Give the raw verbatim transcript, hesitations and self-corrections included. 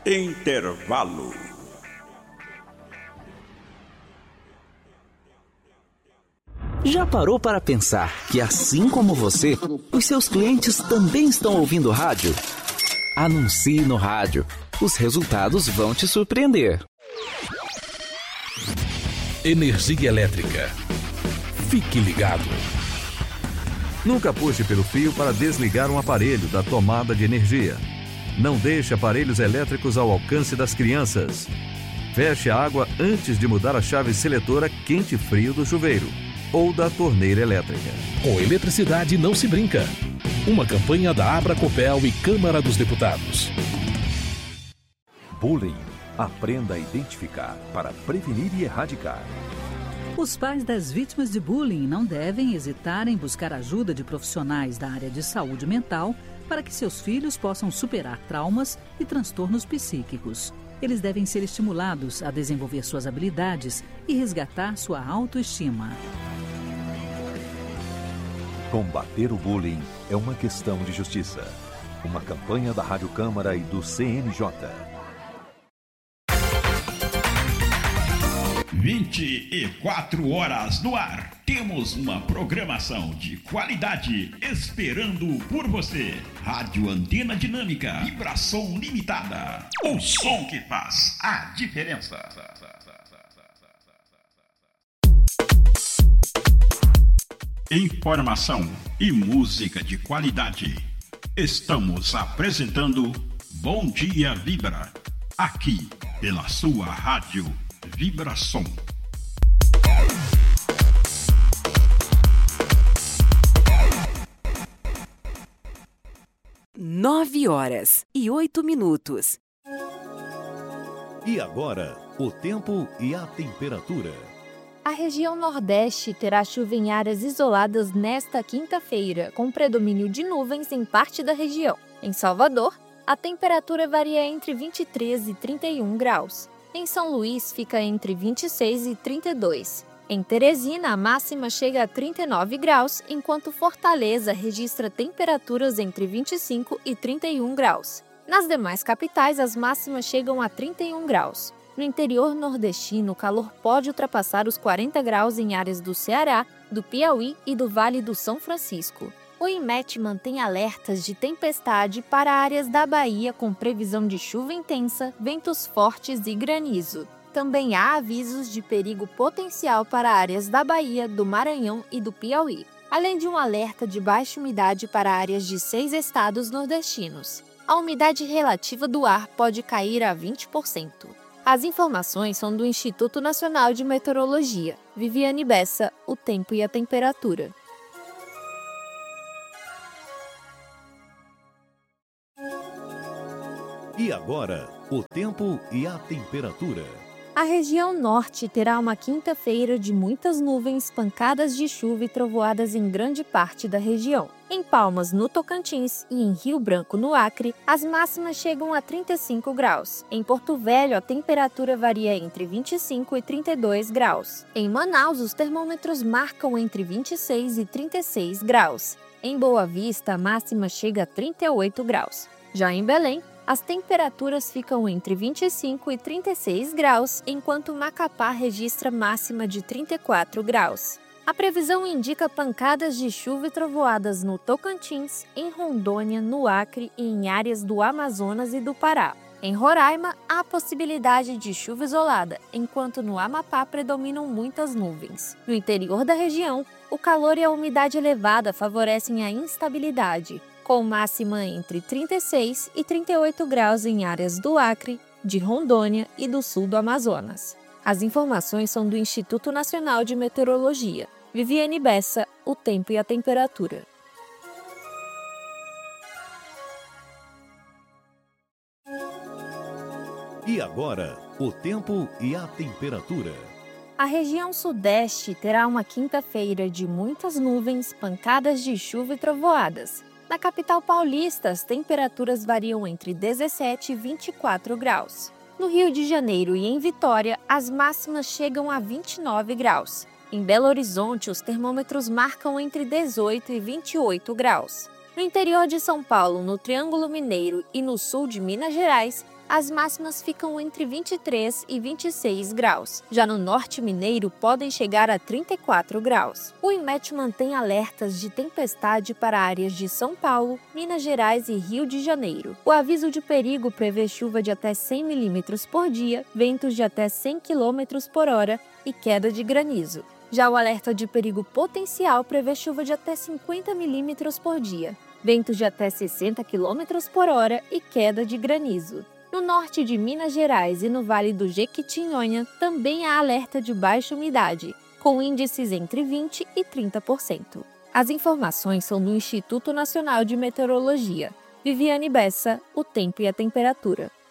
Intervalo. Já parou para pensar que, assim como você, os seus clientes também estão ouvindo rádio? Anuncie no rádio. Os resultados vão te surpreender. Energia elétrica. Fique ligado. Nunca puxe pelo fio para desligar um aparelho da tomada de energia. Não deixe aparelhos elétricos ao alcance das crianças. Feche a água antes de mudar a chave seletora quente e frio do chuveiro ou da torneira elétrica. Com eletricidade não se brinca. Uma campanha da Abracopel e Câmara dos Deputados. Bullying. Aprenda a identificar para prevenir e erradicar. Os pais das vítimas de bullying não devem hesitar em buscar ajuda de profissionais da área de saúde mental para que seus filhos possam superar traumas e transtornos psíquicos. Eles devem ser estimulados a desenvolver suas habilidades e resgatar sua autoestima. Combater o bullying é uma questão de justiça. Uma campanha da Rádio Câmara e do C N J. vinte e quatro horas no ar. Temos uma programação de qualidade esperando por você. Rádio Antena Dinâmica, vibração limitada. O som que faz a diferença. Informação e música de qualidade. Estamos apresentando Bom Dia Vibra, aqui pela sua rádio Vibração. Nove horas e oito minutos. E agora, o tempo e a temperatura. A região Nordeste terá chuva em áreas isoladas nesta quinta-feira, com predomínio de nuvens em parte da região. Em Salvador, a temperatura varia entre vinte e três e trinta e um graus. Em São Luís, fica entre vinte e seis e trinta e dois. Em Teresina, a máxima chega a trinta e nove graus, enquanto Fortaleza registra temperaturas entre vinte e cinco e trinta e um graus. Nas demais capitais, as máximas chegam a trinta e um graus. No interior nordestino, o calor pode ultrapassar os quarenta graus em áreas do Ceará, do Piauí e do Vale do São Francisco. O IMET mantém alertas de tempestade para áreas da Bahia com previsão de chuva intensa, ventos fortes e granizo. Também há avisos de perigo potencial para áreas da Bahia, do Maranhão e do Piauí, além de um alerta de baixa umidade para áreas de seis estados nordestinos. A umidade relativa do ar pode cair a vinte por cento. As informações são do Instituto Nacional de Meteorologia. Viviane Bessa, o tempo e a temperatura. E agora, o tempo e a temperatura. A região norte terá uma quinta-feira de muitas nuvens, pancadas de chuva e trovoadas em grande parte da região. Em Palmas, no Tocantins, e em Rio Branco, no Acre, as máximas chegam a trinta e cinco graus. Em Porto Velho, a temperatura varia entre vinte e cinco e trinta e dois graus. Em Manaus, os termômetros marcam entre vinte e seis e trinta e seis graus. Em Boa Vista, a máxima chega a trinta e oito graus. Já em Belém, as temperaturas ficam entre vinte e cinco e trinta e seis graus, enquanto Macapá registra máxima de trinta e quatro graus. A previsão indica pancadas de chuva e trovoadas no Tocantins, em Rondônia, no Acre e em áreas do Amazonas e do Pará. Em Roraima, há possibilidade de chuva isolada, enquanto no Amapá predominam muitas nuvens. No interior da região, o calor e a umidade elevada favorecem a instabilidade, com máxima entre trinta e seis e trinta e oito graus em áreas do Acre, de Rondônia e do sul do Amazonas. As informações são do Instituto Nacional de Meteorologia. Viviane Bessa, o tempo e a temperatura. E agora, o tempo e a temperatura. A região sudeste terá uma quinta-feira de muitas nuvens, pancadas de chuva e trovoadas. Na capital paulista, as temperaturas variam entre dezessete e vinte e quatro graus. No Rio de Janeiro e em Vitória, as máximas chegam a vinte e nove graus. Em Belo Horizonte, os termômetros marcam entre dezoito e vinte e oito graus. No interior de São Paulo, no Triângulo Mineiro e no sul de Minas Gerais, as máximas ficam entre vinte e três e vinte e seis graus. Já no norte mineiro, podem chegar a trinta e quatro graus. O INMET mantém alertas de tempestade para áreas de São Paulo, Minas Gerais e Rio de Janeiro. O aviso de perigo prevê chuva de até cem milímetros por dia, ventos de até cem quilômetros por hora e queda de granizo. Já o alerta de perigo potencial prevê chuva de até cinquenta milímetros por dia, ventos de até sessenta quilômetros por hora e queda de granizo. No norte de Minas Gerais e no Vale do Jequitinhonha também há alerta de baixa umidade, com índices entre vinte e trinta por cento. As informações são do Instituto Nacional de Meteorologia. Viviane Bessa, o tempo e a temperatura.